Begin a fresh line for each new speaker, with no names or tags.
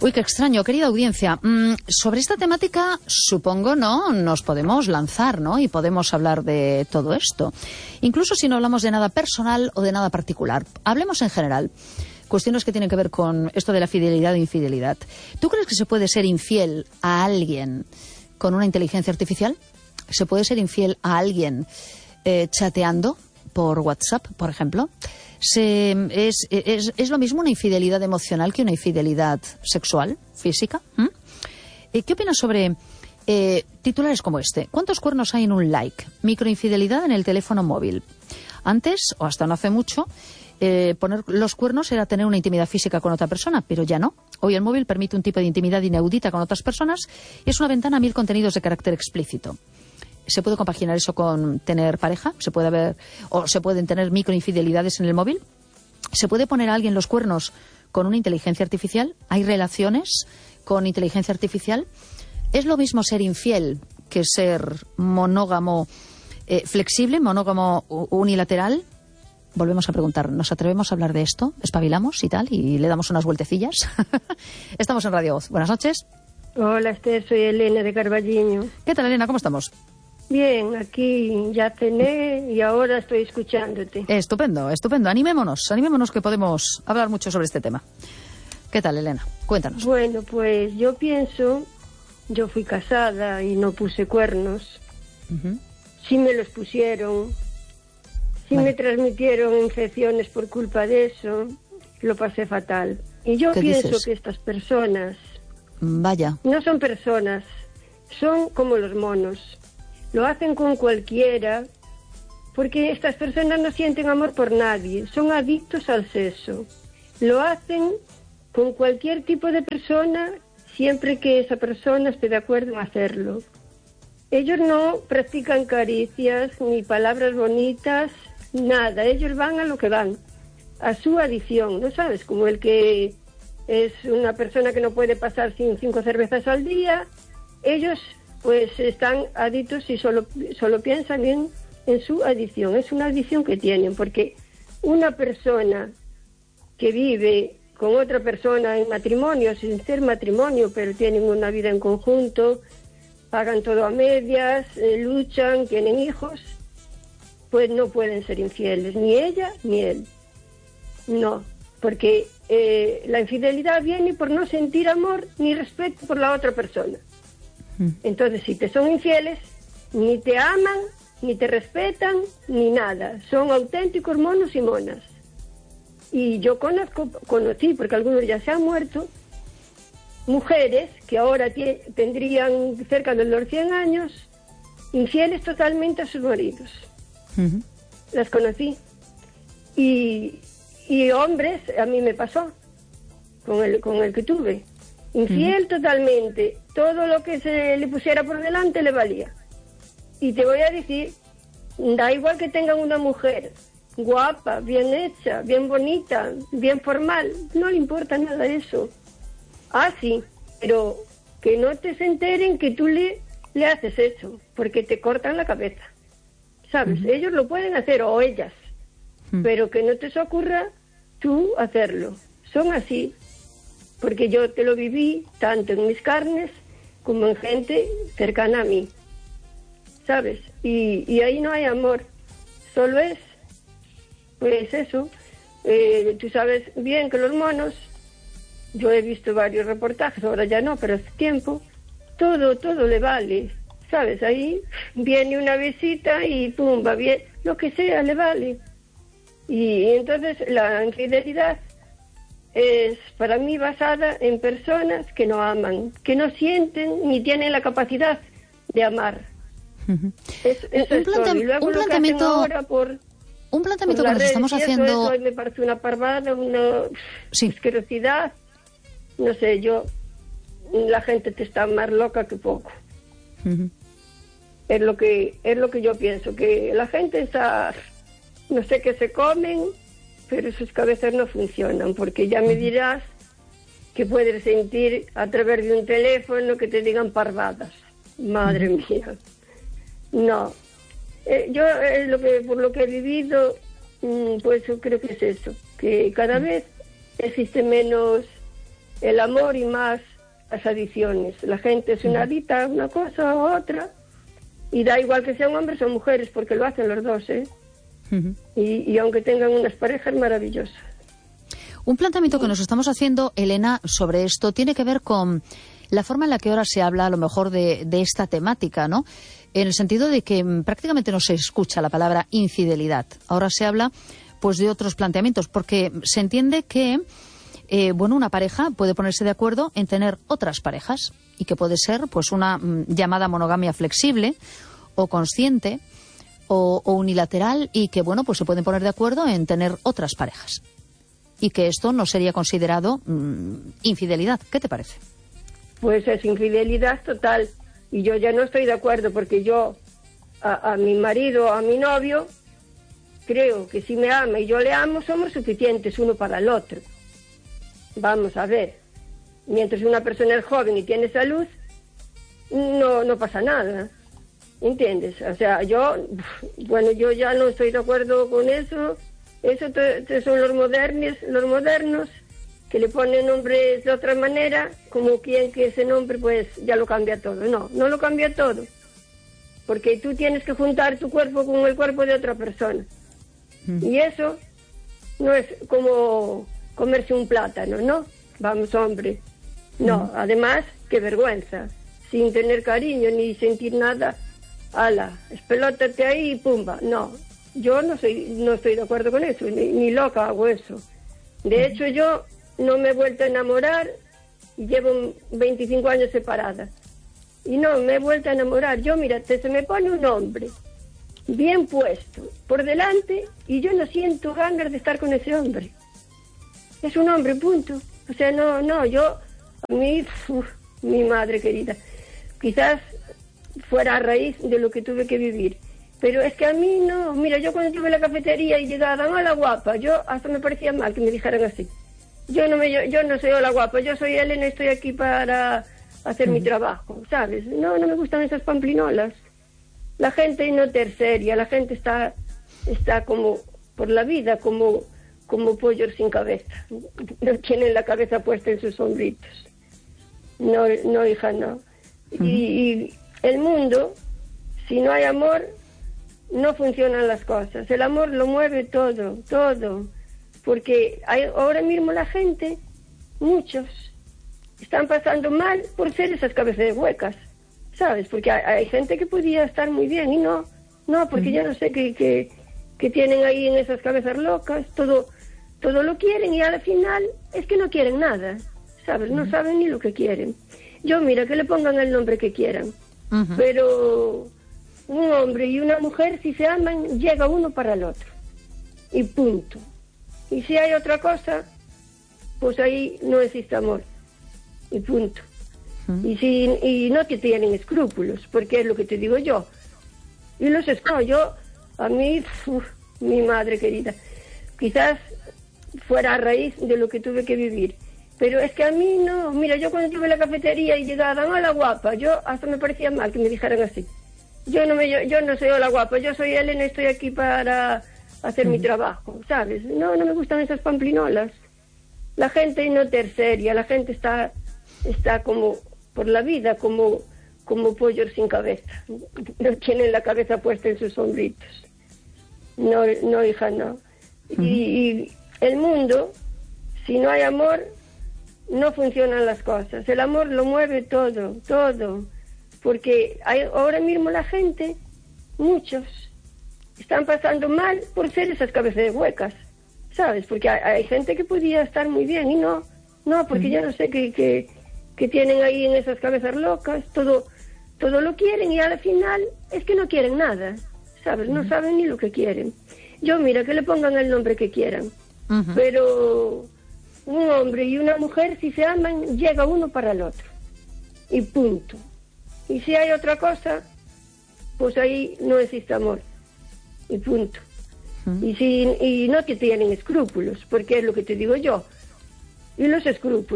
Uy, qué extraño, querida audiencia. Sobre esta temática, supongo, ¿no? Nos podemos lanzar, ¿no? Y podemos hablar de todo esto. Incluso si no hablamos de nada personal o de nada particular. Hablemos en general. Cuestiones que tienen que ver con esto de la fidelidad e infidelidad. ¿Tú crees que se puede ser infiel a alguien con una inteligencia artificial? ¿Se puede ser infiel a alguien chateando por WhatsApp, por ejemplo? ¿Es lo mismo una infidelidad emocional que una infidelidad sexual, física? ¿Qué opinas sobre titulares como este? ¿Cuántos cuernos hay en un like? Microinfidelidad en el teléfono móvil. Antes, o hasta no hace mucho, poner los cuernos era tener una intimidad física con otra persona, pero ya no. Hoy el móvil permite un tipo de intimidad inaudita con otras personas y es una ventana a 1000 contenidos de carácter explícito. ¿Se puede compaginar eso con tener pareja? ¿Se pueden tener microinfidelidades en el móvil? ¿Se puede poner a alguien los cuernos con una inteligencia artificial? ¿Hay relaciones con inteligencia artificial? ¿Es lo mismo ser infiel que ser monógamo flexible, monógamo unilateral? Volvemos a preguntar, ¿nos atrevemos a hablar de esto? ¿Espabilamos y tal? ¿Y le damos unas vueltecillas? Estamos en Radio Voz. Buenas noches.
Hola, Esther, soy Elena de Carballiño.
¿Qué tal, Elena? ¿Cómo estamos?
Bien, aquí ya cené y ahora estoy escuchándote.
Estupendo. Animémonos que podemos hablar mucho sobre este tema. ¿Qué tal, Elena? Cuéntanos.
Bueno, pues yo fui casada y no puse cuernos. Sí me los pusieron, sí me transmitieron infecciones por culpa de eso, lo pasé fatal. Y yo pienso que estas personas...
Vaya.
No son personas, son como los monos. Lo hacen con cualquiera, porque estas personas no sienten amor por nadie, son adictos al sexo. Lo hacen con cualquier tipo de persona, siempre que esa persona esté de acuerdo en hacerlo. Ellos no practican caricias, ni palabras bonitas, nada. Ellos van a lo que van, a su adicción, ¿no sabes? Como el que es una persona que no puede pasar sin 5 cervezas al día. Ellos pues están adictos y solo piensan en su adicción. Es una adicción que tienen, porque una persona que vive con otra persona en matrimonio, sin ser matrimonio, pero tienen una vida en conjunto, pagan todo a medias, luchan, tienen hijos, pues no pueden ser infieles, ni ella ni él. No, porque la infidelidad viene por no sentir amor ni respeto por la otra persona. Entonces, si te son infieles, ni te aman, ni te respetan, ni nada. Son auténticos monos y monas. Y yo conocí, porque algunos ya se han muerto, mujeres que ahora tendrían cerca de los 100 años, infieles totalmente a sus maridos. Las conocí. Y hombres, a mí me pasó, con el que tuve. Infiel totalmente. Todo lo que se le pusiera por delante le valía. Y te voy a decir, da igual que tengan una mujer guapa, bien hecha, bien bonita, bien formal, no le importa nada eso. Ah, sí, pero que no te se enteren que tú le haces eso, porque te cortan la cabeza. ¿Sabes? Ellos lo pueden hacer, o ellas, pero que no te se ocurra tú hacerlo. Son así, porque yo te lo viví tanto en mis carnes como en gente cercana a mí, ¿sabes? Y ahí no hay amor, solo es, pues eso. Tú sabes bien que los monos, yo he visto varios reportajes, ahora ya no, pero hace tiempo, todo le vale, ¿sabes? Ahí viene una visita y pum, va bien, lo que sea le vale. Y entonces la infidelidad es para mí basada en personas que no aman, que no sienten ni tienen la capacidad de amar. Un planteamiento
que nos estamos haciendo...
Eso me parece una parvada, una asquerosidad. No sé, la gente te está más loca que poco. Es lo que yo pienso, que la gente está... No sé qué se comen, pero sus cabezas no funcionan, porque ya me dirás que puedes sentir a través de un teléfono que te digan parvadas. Madre mía. No. Yo por lo que he vivido, pues yo creo que es eso, que cada vez existe menos el amor y más las adicciones. La gente es una adicta a una cosa u otra, y da igual que sean hombres o mujeres, porque lo hacen los dos, ¿eh? Y aunque tengan unas parejas maravillosas.
Un planteamiento que nos estamos haciendo, Elena, sobre esto tiene que ver con la forma en la que ahora se habla a lo mejor de esta temática, ¿no? En el sentido de que prácticamente no se escucha la palabra infidelidad. Ahora se habla pues de otros planteamientos, porque se entiende que una pareja puede ponerse de acuerdo en tener otras parejas y que puede ser pues una llamada monogamia flexible o consciente o unilateral, y que pues se pueden poner de acuerdo en tener otras parejas y que esto no sería considerado infidelidad. ¿Qué te parece?
Pues es infidelidad total, y yo ya no estoy de acuerdo, porque yo a mi marido, a mi novio, creo que si me ama y yo le amo, somos suficientes uno para el otro. Vamos a ver, mientras una persona es joven y tiene salud, no pasa nada, ¿entiendes? O sea, yo ya no estoy de acuerdo con eso. Eso son los modernos, que le ponen nombres de otra manera, como quien que ese nombre pues ya lo cambia todo. No lo cambia todo, porque tú tienes que juntar tu cuerpo con el cuerpo de otra persona. Y eso no es como comerse un plátano, ¿no? Vamos, hombre. No, además, qué vergüenza. Sin tener cariño ni sentir nada. Ala, espelótate ahí y pumba. No, yo no estoy de acuerdo con eso, ni loca hago eso. De hecho, yo no me he vuelto a enamorar y llevo 25 años separada. Y no me he vuelto a enamorar. Yo, mira, se me pone un hombre bien puesto por delante y yo no siento ganas de estar con ese hombre. Es un hombre, punto. O sea, a mí, mi madre querida, quizás fuera a raíz de lo que tuve que vivir, pero es que a mí no. Mira, yo cuando estuve en la cafetería y llegaban, hola guapa, yo hasta me parecía mal que me dijeran así. Yo no soy hola guapa, yo soy Elena, estoy aquí para hacer mi trabajo, ¿sabes? No me gustan esas pamplinolas. La gente no terceria, la gente está como por la vida, como pollos sin cabeza. No tienen la cabeza puesta en sus hombritos. No, hija, no. Y el mundo, si no hay amor, no funcionan las cosas. El amor lo mueve todo. Porque ahora mismo la gente, muchos, están pasando mal por ser esas cabezas huecas, ¿sabes? Porque hay gente que podía estar muy bien y no, porque yo no sé qué tienen ahí en esas cabezas locas, todo lo quieren y al final es que no quieren nada, ¿sabes? No saben ni lo que quieren. Yo, mira, que le pongan el nombre que quieran, pero un hombre y una mujer, si se aman, llega uno para el otro, y punto. Y si hay otra cosa, pues ahí no existe amor, y punto. Y no te tienen escrúpulos, porque es lo que te digo yo. Y los escojo, a mí, mi madre querida, quizás fuera a raíz de lo que tuve que vivir, pero es que a mí no. Mira, yo cuando estuve en la cafetería y llegaban, hola guapa, yo hasta me parecía mal que me dijeran así. Yo no soy hola guapa, yo soy Elena, estoy aquí para hacer mi trabajo, ¿sabes? No me gustan esas pamplinolas. La gente no terceria, la gente está como por la vida, como pollos sin cabeza. No tienen la cabeza puesta en sus hombritos. No, hija, no. Y el mundo, si no hay amor, no funcionan las cosas. El amor lo mueve todo. Porque ahora mismo la gente, muchos, están pasando mal por ser esas cabezas huecas, ¿sabes? Porque hay gente que podía estar muy bien y no, porque yo no sé qué tienen ahí en esas cabezas locas, todo lo quieren y al final es que no quieren nada, ¿sabes? No saben ni lo que quieren. Yo, mira, que le pongan el nombre que quieran, pero un hombre y una mujer, si se aman, llega uno para el otro, y punto. Y si hay otra cosa, pues ahí no existe amor, y punto. Y no te tienen escrúpulos, porque es lo que te digo yo. Y los escrúpulos